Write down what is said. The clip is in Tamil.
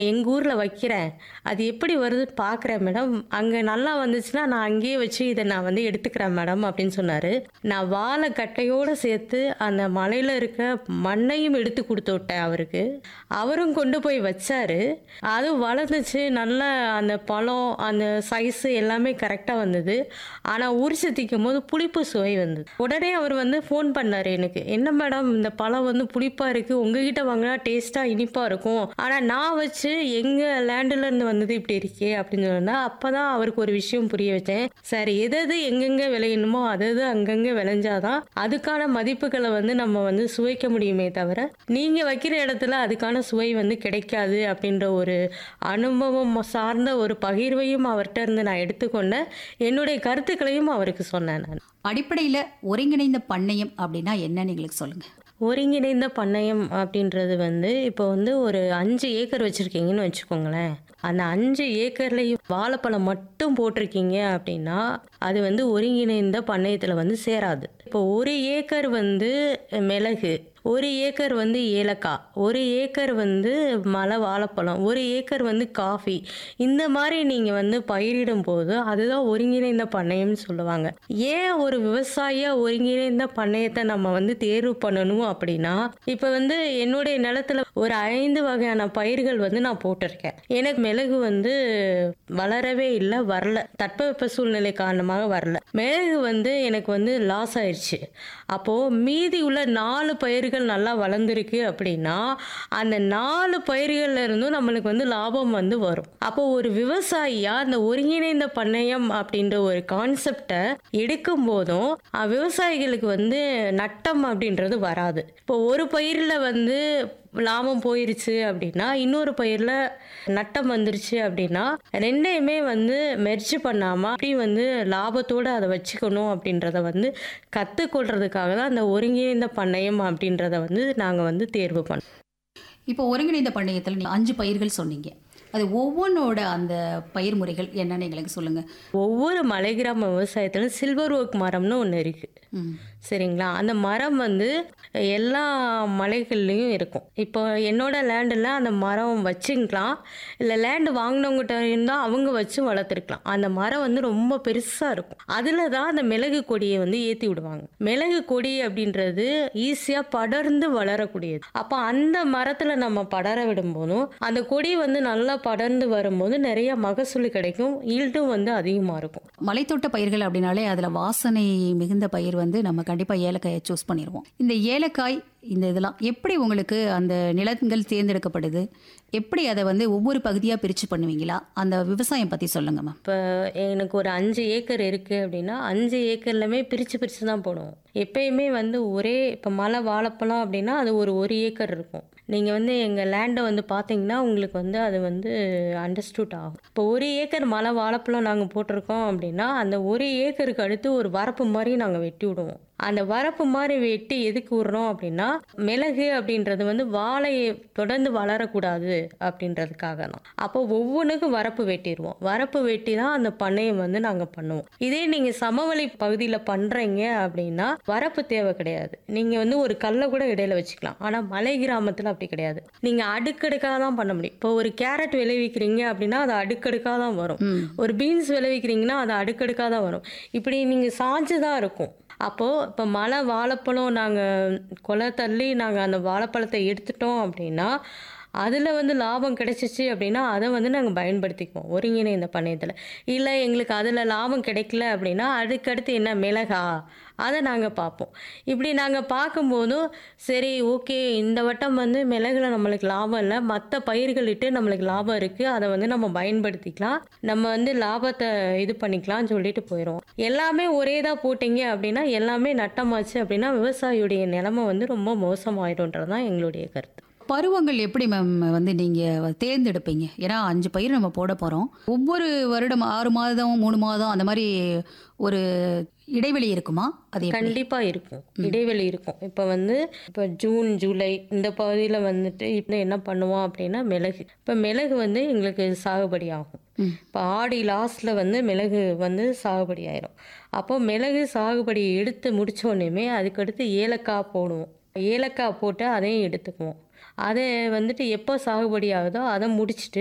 எங்க ஊர்ல வைக்கிறேன். அது எப்படி வருதுன்னு பார்க்குறேன் மேடம். அங்க நல்லா வந்துச்சுன்னா, நான் அங்கேயே வச்சு இத நான் வந்து எடுத்துக்கிறேன் மேடம் அப்படின்னு சொன்னாரு. நான் வாழ கட்டையோட சேர்த்து அந்த மலையில இருக்க மண்ணையும் எடுத்து குடுத்து விட்டேன் அவருக்கு. அவரும் கொண்டு போய் வச்சாரு. அதுவும் வளர்ந்துச்சு. நல்லா அந்த பழம், அந்த சைஸு எல்லாமே கரெக்ட்டா வந்தது. ஆனா உரிச்சு திக்கும்போது புளிப்பு சுவை வந்தது. உடனே அவர் வந்து ஃபோன் பண்ணாரு எனக்கு. "என்ன மேடம் இந்த பழம் வந்து புளிப்பா இருக்கு. உங்ககிட்ட வாங்குனா டேஸ்ட்டா இனிப்பா இருக்கும். ஆனா நான் வச்சு எங்க லேண்டுல இருந்து வந்தது இப்படி இருக்கே" அப்படின்னு சொன்னா, அப்பதான் அவருக்கு ஒரு விஷயம் புரிய வச்சேன். சரி எது எது எங்கெங்க விளையணுமோ அது அது அங்கங்க விளைஞ்சாதான் அதுக்கான மதிப்புகள வந்து நம்ம வந்து சுவைக்க முடியுமே தவிர, நீங்க வைக்கிற இடத்துல அதுக்கான சுவை வந்து கிடைக்காது அப்படின்ற ஒரு அனுபவம் சார்ந்த ஒரு பகிர்வையும் அவர்ட்ட இருந்து நான் எடுத்துக்கொண்டேன். என்னுடைய கருத்துக்களையும் அவருக்கு சொன்னேன் நான். அடிப்படையில ஒருங்கிணைந்த பண்ணையம் அப்படின்னா என்னன்னு எங்களுக்கு சொல்லுங்க. ஒருங்கிணைந்த பண்ணையம் அப்படின்றது வந்து, இப்போ வந்து ஒரு 5 ஏக்கர் வச்சிருக்கீங்கன்னு வச்சுக்கோங்களேன். அந்த 5 ஏக்கர்லயும் வாழைப்பழம் மட்டும் போட்டிருக்கீங்க அப்படின்னா, அது வந்து ஒருங்கிணைந்த பண்ணையத்துல வந்து சேராது. இப்போ 1 ஏக்கர் வந்து மிளகு, 1 ஏக்கர் வந்து ஏலக்காய், 1 ஏக்கர் வந்து வாழைப்பழம், 1 ஏக்கர் வந்து காஃபி. இந்த மாரி நீங்க வந்து பயிரிடும்போது, அதுதான் ஒருங்கிணைந்த பண்ணையம்னு சொல்லுவாங்க. ஏன் ஒரு விவசாயியா ஒருங்கிணைந்த பண்ணையத்த நம்ம வந்து தேர்வு பண்ணணும் அப்படின்னா, இப்ப வந்து என்னுடைய நிலத்துல ஒரு 5 வகையான பயிர்கள் வந்து நான் போட்டிருக்கேன். எனக்கு மிளகு வந்து வளரவே இல்ல, வரல. தட்பவெப்ப சூழ்நிலை காரணமாக வரல. மிளகு வந்து எனக்கு வந்து லாஸ் ஆயிருச்சு. அப்போ மீதி உள்ள 4 பயிர்கள் நல்லா வளர்ந்துருக்கு அப்படின்னா, அந்த 4 பயிர்கள்ல இருந்தும் நம்மளுக்கு வந்து லாபம் வந்து வரும். அப்போ ஒரு விவசாயியா அந்த ஒருங்கிணைந்த பண்ணையம் அப்படின்ற ஒரு கான்செப்ட எடுக்கும் போதும் விவசாயிகளுக்கு வந்து நட்டம் அப்படின்றது வராது. இப்போ ஒரு பயிர்ல வந்து லாபம் போயிருச்சு அப்படின்னா, இன்னொரு பயிர்ல நட்டம் வந்துருச்சு அப்படின்னா, 2யுமே வந்து மெர்ஜ் பண்ணாம அப்படி வந்து லாபத்தோட அத வச்சுக்கணும் அப்படின்றத வந்து கத்துக்கொள்றதுக்காக தான் அந்த ஒருங்கிணைந்த பண்ணையம் அப்படின்றத வந்து நாங்க வந்து தேர்வு பண்ணோம். இப்போ ஒருங்கிணைந்த பண்ணையத்துல நீங்க 5 பயிர்கள் சொன்னீங்க. அது ஒவ்வொன்னோட அந்த பயிர் முறைகள் என்னன்னு எங்களுக்கு சொல்லுங்க. ஒவ்வொரு மலை கிராம விவசாயத்திலும் சில்வர் ஓக் மரம்னு ஒண்ணு இருக்கு. ம். சரிங்களா? அந்த மரம் வந்து எல்லா மலைகள்லயும் இருக்கும். இப்போ என்னோட லேண்டுல அந்த மரம் வச்சுக்கலாம். இல்ல லேண்ட் வாங்குனவங்ககிட்ட இருந்தா அவங்க வச்சு வளர்த்துருக்கலாம். அந்த மரம் வந்து ரொம்ப பெருசா இருக்கும். அதுல தான் அந்த மிளகு கொடிய வந்து ஏத்தி விடுவாங்க. மிளகு கொடி அப்படின்றது ஈஸியா படர்ந்து வளரக்கூடியது. அப்ப அந்த மரத்துல நம்ம படர விடும்போதும், அந்த கொடி வந்து நல்லா படர்ந்து வரும்போது நிறைய மகசூல் கிடைக்கும். ஈல்டும் வந்து அதிகமா இருக்கும். மலைத்தோட்ட பயிர்கள் அப்படின்னாலே அதுல வாசனை மிகுந்த பயிர் வந்து நம்ம கண்டிப்பா ஏலக்காயை சூஸ் பண்ணிடுவோம். இந்த ஏலக்காய் இந்த இதெல்லாம் எப்படி உங்களுக்கு அந்த நிலங்கள் தேர்ந்தெடுக்கப்படுது? எப்படி அதை வந்து ஒவ்வொரு பகுதியா பிரிச்சு பண்ணுவீங்களா? அந்த விவசாயம் பத்தி சொல்லுங்க மேம். இப்போ எனக்கு ஒரு 5 ஏக்கர் இருக்கு அப்படின்னா, 5 ஏக்கர்லயுமே பிரிச்சு பிரிச்சு தான் போடுவோம். எப்பயுமே வந்து ஒரே இப்போ வாழைப்பழம் அப்படின்னா அது ஒரு 1 ஏக்கர் இருக்கும். நீங்க வந்து எங்க லேண்ட வந்து பார்த்தீங்கன்னா, உங்களுக்கு வந்து அது வந்து அண்டர்ஸ்டூட் ஆகும். இப்போ 1 ஏக்கர் வாழைப்பழம் நாங்க போட்டிருக்கோம் அப்படின்னா, அந்த 1 ஏக்கருக்கு அடுத்து ஒரு வரப்பு மாரி நாங்க வெட்டி விடுவோம். அந்த வரப்பு மாரி வெட்டி எதுக்கு விடுறோம் அப்படின்னா, மிளகு அப்படின்றது வந்து வாழையை தொடர்ந்து வளரக்கூடாது அப்படின்றதுக்காக தான். அப்போ ஒவ்வொன்றுக்கும் வரப்பு வெட்டிடுவோம். வரப்பு வெட்டி தான் அந்த பண்ணையம் வந்து நாங்க பண்ணுவோம். இதே நீங்க சமவெளி பகுதியில பண்றீங்க அப்படின்னா, வரப்பு தேவை கிடையாது. நீங்க வந்து ஒரு கல்ல கூட இடையில வச்சுக்கலாம். ஆனா மலை கிராமத்துல அப்படி கிடையாது. நீங்க அடுக்கடுக்காக தான் பண்ண முடியும். இப்போ ஒரு கேரட் விளைவிக்கிறீங்க அப்படின்னா, அது அடுக்கடுக்காக தான் வரும். ஒரு பீன்ஸ் விளைவிக்கிறீங்கன்னா, அது அடுக்கடுக்காக தான் வரும். இப்படி நீங்க சாஞ்சு தான் இருக்கும். அப்போ இப்போ வாழைப்பழம் நாங்க கொலை தள்ளி நாங்க அந்த வாழைப்பழத்தை எடுத்துட்டோம் அப்படின்னா, அதில் வந்து லாபம் கிடைச்சிச்சு அப்படின்னா, அதை வந்து நாங்க பயன்படுத்திக்குவோம் ஒருங்கிணைந்த பண்ணையத்துல. இல்ல எங்களுக்கு அதில் லாபம் கிடைக்கல அப்படின்னா, அதுக்கடுத்து என்ன மிளகா? அதை நாங்க பார்ப்போம். இப்படி நாங்க பார்க்கும்போதும், சரி ஓகே இந்த வட்டம் வந்து மிளகுல நம்மளுக்கு லாபம் இல்ல. மத்த பயிர்களிட்டு நம்மளுக்கு லாபம் இருக்கு. அதை வந்து நம்ம பயன்படுத்திக்கலாம். நம்ம வந்து லாபத்தை இது பண்ணிக்கலாம்னு சொல்லிட்டு போயிரும். எல்லாமே ஒரே தான் போட்டீங்க அப்படின்னா, எல்லாமே நட்டமாச்சு அப்படின்னா, விவசாயியுடைய நிலைமை வந்து ரொம்ப மோசமாயிடும்ன்றது தான் எங்களுடைய கருத்து. பருவங்கள் எப்படி மேம் வந்து நீங்க தேர்ந்தெடுப்பீங்க? ஏன்னா 5 பயிர் நம்ம போட போறோம். ஒவ்வொரு வருடம் 6 மாதம், 3 மாதம் அந்த மாதிரி ஒரு இடைவெளி இருக்குமா? அது எப்படி? கண்டிப்பா இருக்கும். இடைவெளி இருக்கும். இப்போ ஜூன், ஜூலை இந்த பகுதியில வந்துட்டு இப்போ என்ன பண்ணுவோம் அப்படின்னா மிளகு. இப்போ மிளகு வந்து எங்களுக்கு சாகுபடி ஆகும். இப்போ ஆடி லாஸ்ட்ல வந்து மிளகு வந்து சாகுபடி ஆயிரும். அப்போ மிளகு சாகுபடி எடுத்து முடிச்ச உடனேயுமே அதுக்கடுத்து ஏலக்காய் போடுவோம். ஏலக்காய் போட்டு அதையும் எடுத்துக்குவோம். அதை வந்துட்டு எப்போ சாகுபடி ஆகுதோ அதை முடிச்சுட்டு